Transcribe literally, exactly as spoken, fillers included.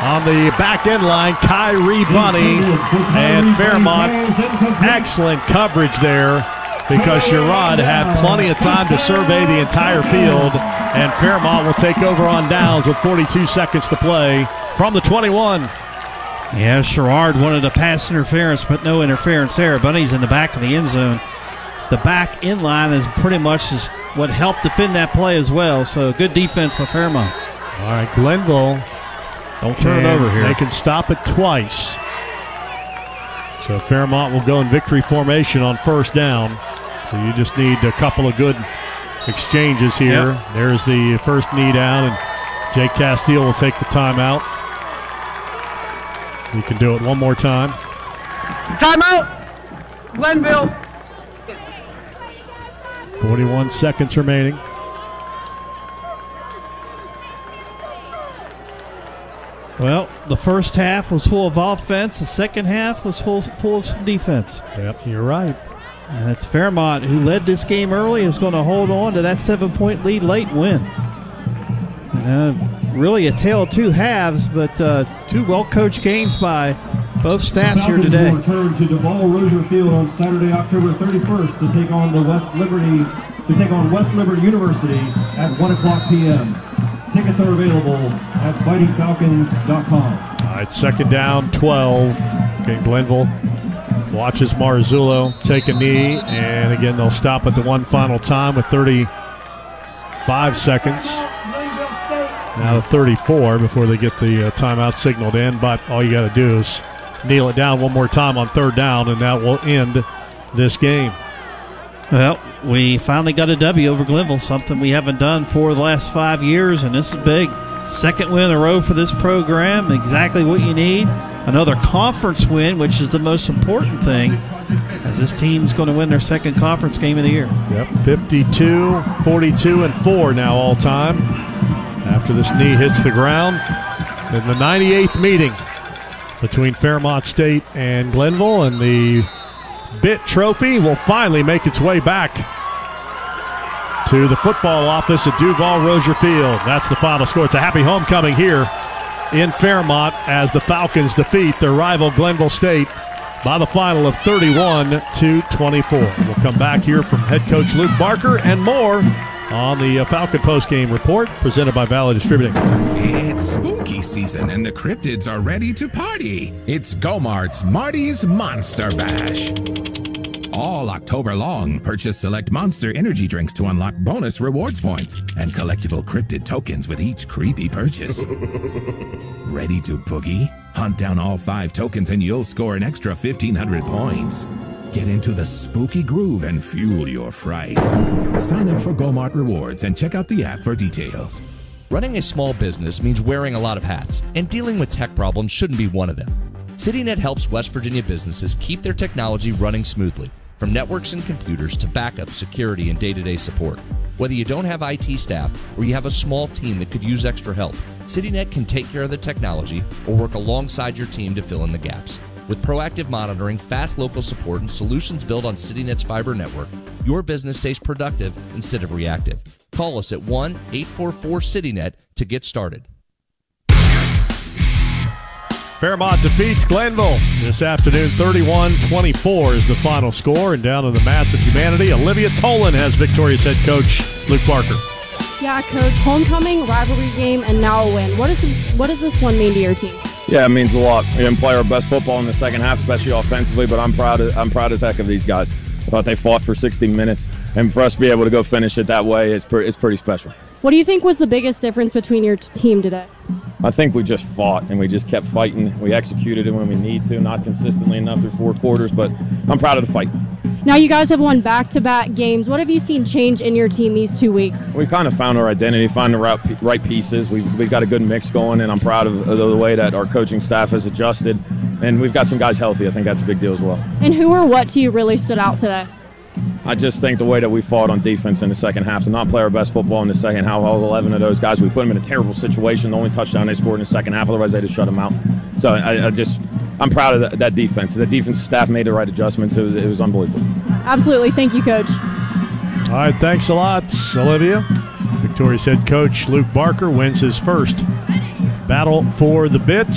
On the back end line, Kyrie Bunny and Fairmont. Excellent coverage there because Sherrod had plenty of time to survey the entire field, and Fairmont will take over on downs with forty-two seconds to play from the twenty-one. Yeah, Sherrod wanted a pass interference, but no interference there. Bunny's in the back of the end zone. The back end line is pretty much what helped defend that play as well, so good defense by Fairmont. All right, Glenville. Don't turn it over here. They can stop it twice. So Fairmont will go in victory formation on first down. So you just need a couple of good exchanges here. Yep. There's the first knee down, and Jake Castile will take the timeout. You can do it one more time. Timeout, Glenville. forty-one seconds remaining. Well, the first half was full of offense. The second half was full, full of defense. Yep, you're right. And it's Fairmont, who led this game early, is going to hold on to that seven-point lead late and win. Uh, really a tale of two halves, but uh, two well-coached games by both staffs here today. Will return to Duval Rozier Field on Saturday, October thirty-first, to take on the West Liberty to take on West Liberty University at one o'clock p m Tickets are available at fighting falcons dot com. All right, second down, twelve. Okay, Glenville watches Marzullo take a knee, and again, they'll stop at the one final time with thirty-five seconds. Now the thirty-four before they get the uh, timeout signaled in, but all you got to do is kneel it down one more time on third down, and that will end this game. Well, we finally got a W over Glenville, something we haven't done for the last five years, and this is big. Second win in a row for this program, exactly what you need. Another conference win, which is the most important thing, as this team's going to win their second conference game of the year. Yep, fifty-two, forty-two, and four now all time. After this knee hits the ground, in the ninety-eighth meeting between Fairmont State and Glenville, and the B I T Trophy will finally make its way back to the football office at Duval Rozier Field. That's the final score. It's a happy homecoming here in Fairmont as the Falcons defeat their rival Glenville State by the final of thirty-one to twenty-four. We'll come back here from head coach Luke Barker and more on the Falcon postgame report presented by Valley Distributing. It's spooky season and the cryptids are ready to party. It's Go-Mart's Marty's Monster Bash. All October long, purchase select Monster energy drinks to unlock bonus rewards points and collectible cryptid tokens with each creepy purchase. Ready to boogie? Hunt down all five tokens and you'll score an extra fifteen hundred points. Get into the spooky groove and fuel your fright. Sign up for Go-Mart Rewards and check out the app for details. Running a small business means wearing a lot of hats, and dealing with tech problems shouldn't be one of them. CityNet helps West Virginia businesses keep their technology running smoothly, from networks and computers to backup, security, and day-to-day support. Whether you don't have I T staff or you have a small team that could use extra help, CityNet can take care of the technology or work alongside your team to fill in the gaps. With proactive monitoring, fast local support, and solutions built on CityNet's fiber network, your business stays productive instead of reactive. Call us at one eight four four CityNet to get started. Fairmont defeats Glenville this afternoon. thirty-one twenty-four is the final score. And down in the mass of humanity, Olivia Tolan has victorious head coach Luke Barker. Yeah, Coach, homecoming, rivalry game, and now a win. What, is this, what does this one mean to your team? Yeah, it means a lot. We didn't play our best football in the second half, especially offensively, but I'm proud of, I'm proud as heck of these guys. I thought they fought for sixty minutes, and for us to be able to go finish it that way, it's, pre- it's pretty special. What do you think was the biggest difference between your t- team today? I think we just fought, and we just kept fighting. We executed it when we need to, not consistently enough through four quarters, but I'm proud of the fight. Now you guys have won back-to-back games. What have you seen change in your team these two weeks? We kind of found our identity, found the right, right pieces. We've, we've got a good mix going, and I'm proud of, of the way that our coaching staff has adjusted. And we've got some guys healthy. I think that's a big deal as well. And who or what to you really stood out today? I just think the way that we fought on defense in the second half, to not play our best football in the second half, all eleven of those guys, we put them in a terrible situation. The only touchdown they scored in the second half, otherwise they just shut them out. So I, I just, I'm proud of that, that defense. The defensive staff made the right adjustments. It was, it was unbelievable. Absolutely. Thank you, Coach. All right, thanks a lot, Olivia. Victoria's head coach Luke Barker wins his first battle for the B I T